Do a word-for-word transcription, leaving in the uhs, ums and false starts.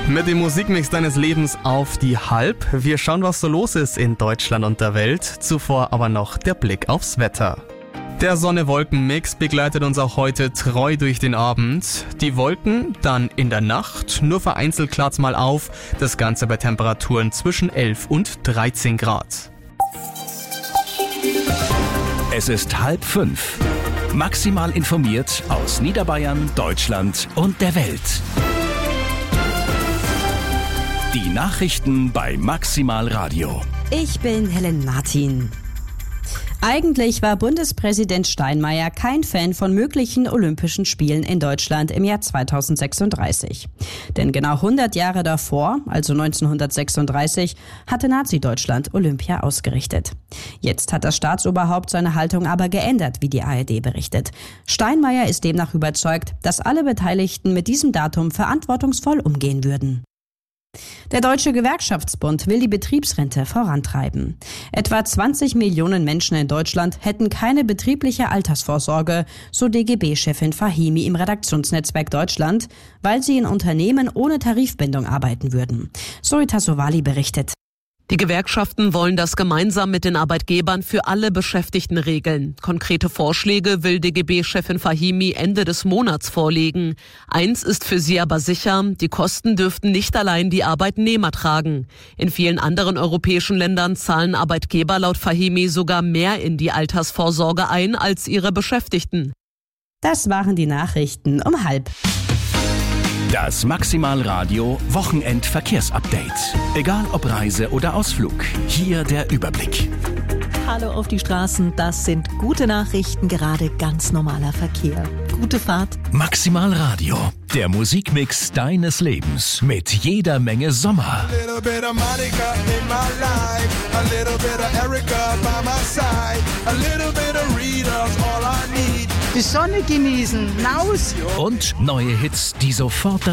Mit dem Musikmix deines Lebens auf die Halb. Wir schauen, was so los ist in Deutschland und der Welt. Zuvor aber noch der Blick aufs Wetter. Der Sonne-Wolken-Mix begleitet uns auch heute treu durch den Abend. Die Wolken dann in der Nacht, nur vereinzelt klart's mal auf. Das Ganze bei Temperaturen zwischen elf und dreizehn Grad. Es ist halb fünf. Maximal informiert aus Niederbayern, Deutschland und der Welt. Die Nachrichten bei Maximal Radio. Ich bin Helen Martin. Eigentlich war Bundespräsident Steinmeier kein Fan von möglichen Olympischen Spielen in Deutschland im Jahr zweitausendsechsunddreißig. Denn genau hundert Jahre davor, also neunzehnhundertsechsunddreißig, hatte Nazi-Deutschland Olympia ausgerichtet. Jetzt hat das Staatsoberhaupt seine Haltung aber geändert, wie die A R D berichtet. Steinmeier ist demnach überzeugt, dass alle Beteiligten mit diesem Datum verantwortungsvoll umgehen würden. Der Deutsche Gewerkschaftsbund will die Betriebsrente vorantreiben. Etwa zwanzig Millionen Menschen in Deutschland hätten keine betriebliche Altersvorsorge, so D G B-Chefin Fahimi im Redaktionsnetzwerk Deutschland, weil sie in Unternehmen ohne Tarifbindung arbeiten würden. Zoe Tassovali berichtet. Die Gewerkschaften wollen das gemeinsam mit den Arbeitgebern für alle Beschäftigten regeln. Konkrete Vorschläge will D G B-Chefin Fahimi Ende des Monats vorlegen. Eins ist für sie aber sicher, die Kosten dürften nicht allein die Arbeitnehmer tragen. In vielen anderen europäischen Ländern zahlen Arbeitgeber laut Fahimi sogar mehr in die Altersvorsorge ein als ihre Beschäftigten. Das waren die Nachrichten um halb. Das Maximal Radio Wochenend-Verkehrsupdate. Egal ob Reise oder Ausflug, hier der Überblick. Hallo auf die Straßen, das sind gute Nachrichten, gerade ganz normaler Verkehr. Gute Fahrt. Maximal Radio, der Musikmix deines Lebens mit jeder Menge Sommer. Die Sonne genießen, raus! Und neue Hits, die sofort